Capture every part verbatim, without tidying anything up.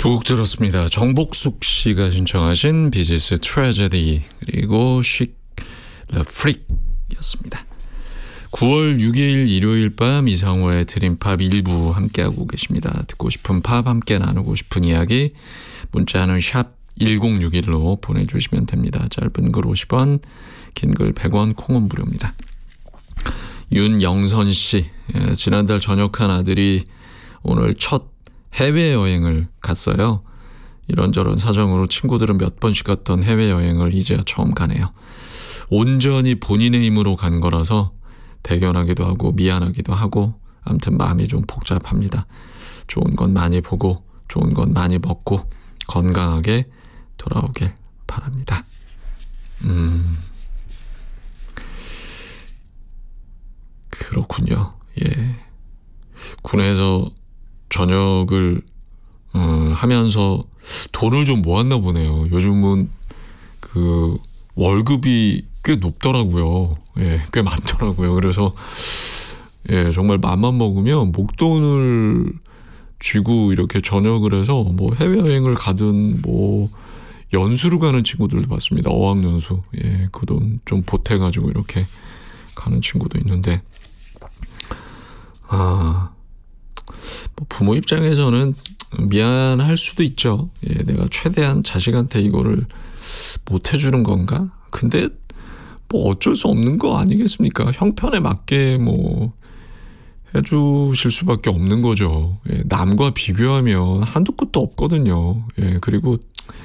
두 곡 들었습니다. 정복숙 씨가 신청하신 비지스 트래제디 그리고 Chic the Freak 였습니다. 구월 육일 일요일 밤 이상호의 드림팝 일부 함께하고 계십니다. 듣고 싶은 팝 함께 나누고 싶은 이야기 문자는 샵 일공육일로 보내주시면 됩니다. 짧은 글 오십 원, 긴 글 백 원, 콩은 무료입니다. 윤영선 씨, 예, 지난달 전역한 아들이 오늘 첫 해외여행을 갔어요. 이런저런 사정으로 친구들은 몇 번씩 갔던 해외여행을 이제야 처음 가네요. 온전히 본인의 힘으로 간 거라서 대견하기도 하고 미안하기도 하고 아무튼 마음이 좀 복잡합니다. 좋은 건 많이 보고 좋은 건 많이 먹고 건강하게 돌아오길 바랍니다. 음, 그렇군요. 예, 군에서 전역을 어, 하면서 돈을 좀 모았나 보네요. 요즘은 그 월급이 꽤 높더라고요. 예, 꽤 많더라고요. 그래서 예, 정말 맘만 먹으면 목돈을 쥐고 이렇게 전역을 해서 뭐 해외여행을 가든 뭐 연수를 가는 친구들도 봤습니다. 어학연수. 예, 그 돈 좀 보태가지고 이렇게 가는 친구도 있는데, 아, 뭐 부모 입장에서는 미안할 수도 있죠. 예, 내가 최대한 자식한테 이거를 못 해주는 건가? 근데 뭐 어쩔 수 없는 거 아니겠습니까? 형편에 맞게 뭐 해주실 수밖에 없는 거죠. 예, 남과 비교하면 한도 끝도 없거든요. 예, 그리고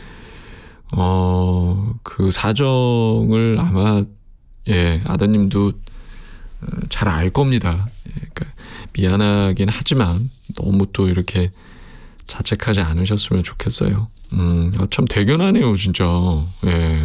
어, 그 사정을 아마 예, 아드님도 잘 알 겁니다. 예, 그러니까 미안하긴 하지만 너무 또 이렇게 자책하지 않으셨으면 좋겠어요. 음, 아, 참 대견하네요, 진짜. 예.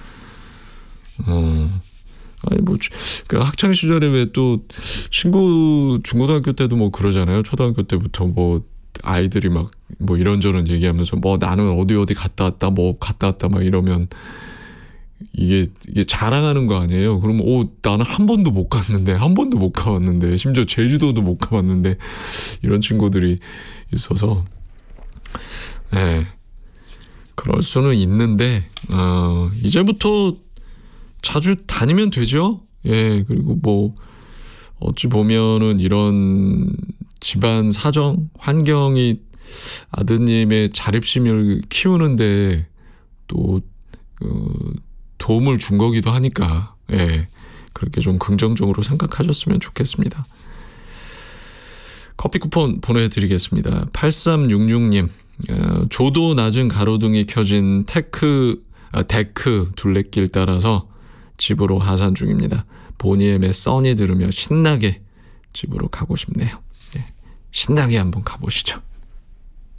어, 아니, 뭐, 그 학창 시절에 왜 또 친구 중고등학교 때도 뭐 그러잖아요. 초등학교 때부터 뭐 아이들이 막 뭐 이런저런 얘기하면서 뭐 나는 어디 어디 갔다 왔다 뭐 갔다 왔다 막 이러면 이게, 이게 자랑하는 거 아니에요. 그러면 오, 나는 한 번도 못 갔는데, 한 번도 못 가봤는데, 심지어 제주도도 못 가봤는데, 이런 친구들이 있어서, 예, 그럴 수는 있는데, 어, 이제부터 자주 다니면 되죠. 예, 그리고 뭐, 어찌 보면은 이런 집안 사정, 환경이 아드님의 자립심을 키우는데 또, 어, 도움을 준 거기도 하니까, 예, 그렇게 좀 긍정적으로 생각하셨으면 좋겠습니다. 커피 쿠폰 보내드리겠습니다. 팔삼육육님, 어, 조도 낮은 가로등이 켜진 테크, 아, 데크 둘레길 따라서 집으로 하산 중입니다. 보니엠의 써니 들으며 신나게 집으로 가고 싶네요. 예, 신나게 한번 가보시죠.